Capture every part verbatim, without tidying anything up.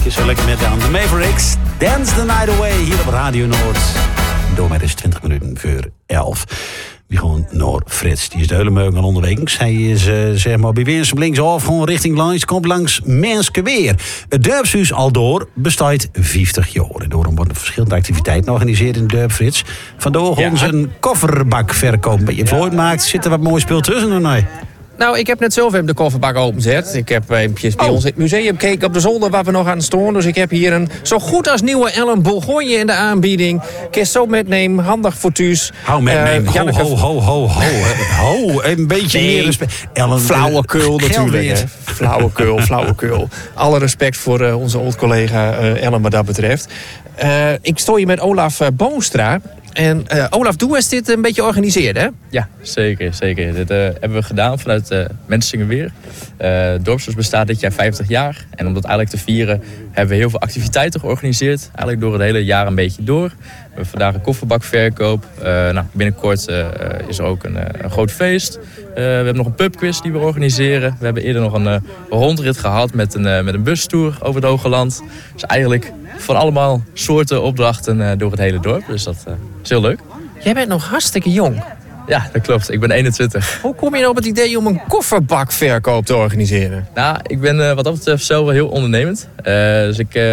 is zo lekker met aan de Mavericks. Dance the Night Away hier op Radio Noord. Door mij is twintig minuten voor elf. Die gewoon naar Frits. Die is de hele meuk al onderweg. Zij is uh, zeg maar bij Winsum linksaf, gewoon richting langs. Komt langs Menske weer. Het dorpshuis Aldoor bestaat vijftig jaar. En daarom worden verschillende activiteiten georganiseerd in het dorp, Frits. Vandaag ja. ons een kofferbakverkoop. Beetje vlooid maakt. Zit er wat mooi speel tussen of nee? Nou, ik heb net zelf even de kofferbak openzet. Ik heb eventjes bij oh. ons in het museum gekeken op de zolder waar we nog aan staan. Dus ik heb hier een zo goed als nieuwe Ellen Bourgogne in de aanbieding. Kist zo metnemen, handig voor thuis. Hou metnemen, uh, ho, ho, ho, ho, ho, ho. Een beetje nee. meer respect. Ellen, flauwekul natuurlijk. Flauwekul, flauwekul. Alle respect voor uh, onze oud-collega uh, Ellen wat dat betreft. Uh, ik sta hier met Olaf uh, Boonstra. En uh, Olaf, doe eens dit een beetje organiseren, hè? Ja, zeker, zeker. Dit uh, hebben we gedaan vanuit uh, Mensingeweer. Uh, het dorpshuis bestaat dit jaar vijftig jaar. En om dat eigenlijk te vieren hebben we heel veel activiteiten georganiseerd. Eigenlijk door het hele jaar een beetje door. We hebben vandaag een kofferbakverkoop. Uh, nou, binnenkort uh, is er ook een, uh, een groot feest. Uh, we hebben nog een pubquiz die we organiseren. We hebben eerder nog een uh, rondrit gehad met een, uh, met een bustour over het Hoge Land. Dus eigenlijk van allemaal soorten opdrachten uh, door het hele dorp. Dus dat uh, is heel leuk. Jij bent nog hartstikke jong. Ja, dat klopt. Ik ben eenentwintig. Hoe kom je nou op het idee om een kofferbakverkoop te organiseren? Nou, ik ben uh, wat dat betreft zelf wel heel ondernemend. Uh, dus ik uh,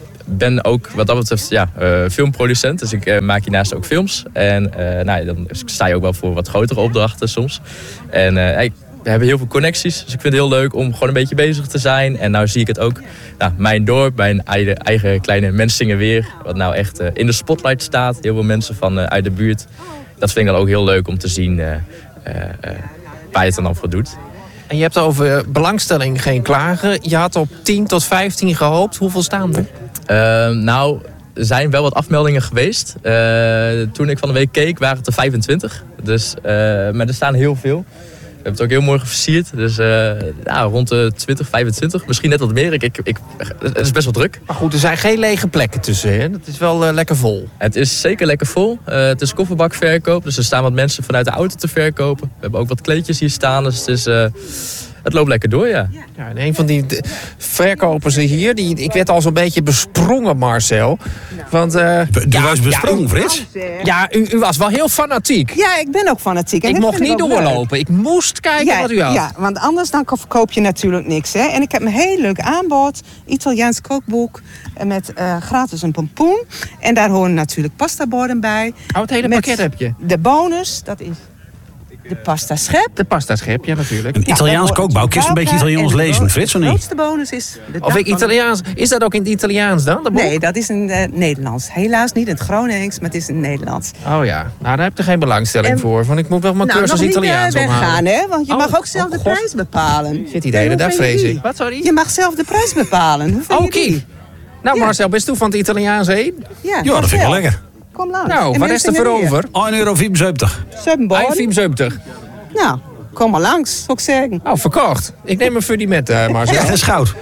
ben ook wat dat betreft ja, uh, filmproducent. Dus ik uh, maak hiernaast ook films. En uh, nou, dan sta je ook wel voor wat grotere opdrachten soms. En uh, hey, we hebben heel veel connecties. Dus ik vind het heel leuk om gewoon een beetje bezig te zijn. En nou zie ik het ook. Nou, mijn dorp, mijn eigen, eigen kleine Mensingeweer. Wat nou echt uh, in de spotlight staat. Heel veel mensen van uh, uit de buurt. Dat vind ik dan ook heel leuk om te zien uh, uh, uh, waar je het dan voor doet. En je hebt over belangstelling geen klagen. Je had op tien tot vijftien gehoopt. Hoeveel staan er? Uh, nou, er zijn wel wat afmeldingen geweest. Uh, toen ik van de week keek waren het er vijfentwintig. Dus, uh, maar er staan heel veel. We hebben het ook heel mooi geversierd. Dus uh, nou, rond de twintig, vijfentwintig. Misschien net wat meer. Ik, ik, ik, het is best wel druk. Maar goed, er zijn geen lege plekken tussen. Hè? Het is wel uh, lekker vol. Het is zeker lekker vol. Uh, het is kofferbakverkoop. Dus er staan wat mensen vanuit de auto te verkopen. We hebben ook wat kleedjes hier staan. Dus het, is, uh, het loopt lekker door, ja. Ja, en een van die verkopers hier, die, ik werd al zo'n beetje besprongen, Marcel. Want, uh, je ja, was besprongen, ja, Frits? Ja, u, u was wel heel fanatiek. Ja, ik ben ook fanatiek. En ik mocht niet doorlopen. Leuk. Ik moest kijken ja, wat u had. Ja, want anders dan verkoop je natuurlijk niks. Hè? En ik heb een heel leuk aanbod. Italiaans kookboek. Met uh, gratis een pompoen. En daar horen natuurlijk pastaborden bij. Oh, het hele met pakket heb je? De bonus, dat is de pasta schep. De pasta schep, ja natuurlijk. Een Italiaans ja, kookbouw. Kun je een beetje Italiaans lezen, Frits, of niet? De grootste bonus is... De of ik Italiaans... Is dat ook in het Italiaans dan? Dat nee, dat is in uh, Nederlands. Helaas niet in het Gronings, maar het is in het Nederlands. Oh ja, nou daar heb je geen belangstelling en, voor. Want ik moet wel mijn nou, cursus Italiaans ophouden. Nou, nog niet weggaan, hè? Want je oh, mag ook zelf oh, de God. prijs bepalen. Zit die de hele dag, vrees ik. Wat, sorry? Je mag zelf de prijs bepalen. Hoe vind oh, je die? Nou ja. Marcel, bist u van het Italiaans heen? Ja, ja dat vind ik wel lekker. Kom langs. Nou, wat is er voor over? één euro vijfenzeventig. één euro vijfenzeventig. Nou, kom maar langs, zou ik zeggen. Oh, verkocht. Ik neem een fuddy met, uh, Marcel. Ja, dat is goud.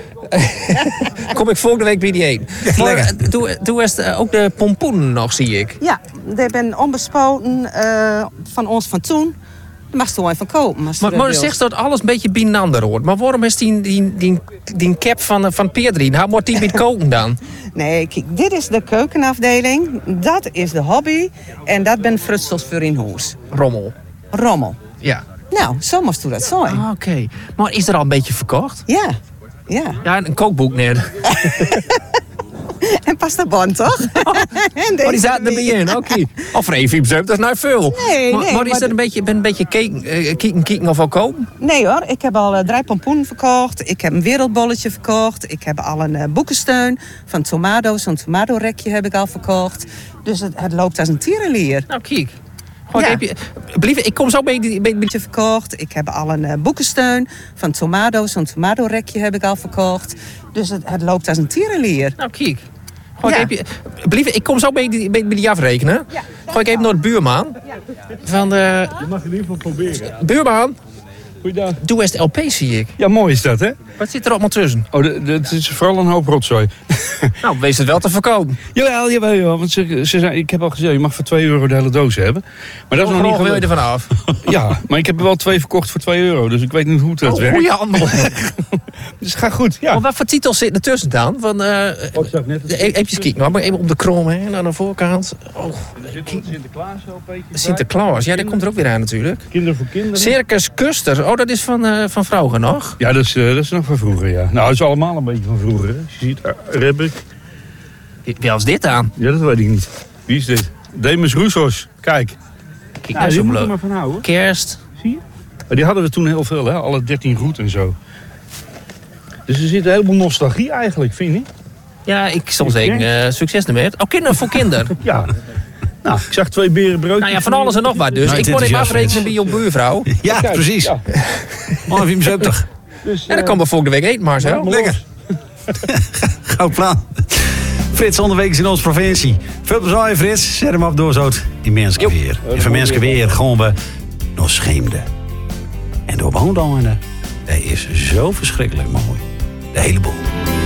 Kom ik volgende week bij die één. Ja, maar doe, doe eens ook de pompoen nog, zie ik. Ja, die ben onbespoten uh, van ons van toen. Dat mag je wel even kopen. Maar, maar, maar zegt dat alles een beetje binander hoort. Maar waarom is die, die, die, die cap van, van Peerdrien? Hoe wordt die met koken dan? Nee, kijk, dit is de keukenafdeling. Dat is de hobby. En dat ben frutsels voor in huis. Rommel. Rommel. Ja. Nou, zo moest u dat zijn. Ah, oké. Okay. Maar is er al een beetje verkocht? Ja. Ja, ja een kookboek net. En pasta bon, toch? Oh, oh die zaten erbij in, oké. Okay. Of voor één vijfenzeventig, dat is nou veel. Nee, maar, nee. Maar is maar dat een beetje, ben een beetje kieken, uh, kieken, kieken of wel kopen? Nee hoor, ik heb al uh, drie pompoenen verkocht. Ik heb een wereldbolletje verkocht. Ik heb al een uh, boekensteun van tomato. Zo'n tomato-rekje heb ik al verkocht. Dus het, het loopt als een tierenlier. Nou, kijk. Gewoon, ja. heb je, blief, ik kom zo bij die bij, beetje verkocht. Ik heb al een uh, boekensteun van tomato. Zo'n tomato-rekje heb ik al verkocht. Dus het, het loopt als een tierenlier. Nou, kijk. Gewoon, ja. heb je, blief, ik kom zo bij die, bij, bij die afrekenen. Ja. Gewoon, ik even naar de buurman. Van de... Je mag in ieder geval proberen. Buurman. Goeiedag. Doe West L P zie ik. Ja, mooi is dat, hè? Wat zit er allemaal tussen? Oh, de- de- het is vooral een hoop rotzooi. Nou, wees het wel te verkopen. Jawel, jawel, jawel. Want ze, ze zei, ik heb al gezegd, je mag voor twee euro de hele doos hebben. Maar dat is nog niet wil je gelukt. ervan af? Ja, maar ik heb er wel twee verkocht voor twee euro. Dus ik weet niet hoe dat Oh, werkt. goeie handel. Dus het gaat goed, ja. Maar wat voor titels zitten er tussen dan? Van, uh, Oh, ik zag net het- even kijken, nou, maar even op de krom heen, aan de voorkant. Oh, Er zit een Sinterklaas L P'tje bij. Sinterklaas, ja, dat komt er ook weer aan natuurlijk. Kinderen voor kinderen. Circus Kusters, oh, dat is van, uh, van Vrouwen nog. Ja, dat is, uh, dat is nog van vroeger, ja. Nou, het is allemaal een beetje van vroeger, hè. Als je ziet, uh, Rebek. Wie was dit aan? Ja, dat weet ik niet. Wie is dit? Demis Roussos. Kijk. Kijk, Ja, nou, die zo moet er leuk. maar van houden. Kerst. Zie je? Maar die hadden we toen heel veel, hè? Alle dertien goed en zo. Dus er zit een heleboel nostalgie eigenlijk, vind je niet? Ja, ik zal zeggen, uh, succes ermee. Oh, kinderen voor kinderen. Ja. Nou, ik zag twee berenbroodjes. Nou ja, van alles en nog wat dus. Nou, Ik het moet even enthousiasme afrekenen is- bij je buurvrouw. Ja, Kijk, precies. ja. Oh, even zeventig. Dus, En dan komen we volgende week eten, Marcel. maar- Lekker. Goud plan. Frits, onderweek is in onze provincie. Veel plezier, Frits. Zet hem op door zo in Menske weer. En van Menske weer gaan we nog scheemden. En door woondagen, dat is zo verschrikkelijk mooi. De hele boel.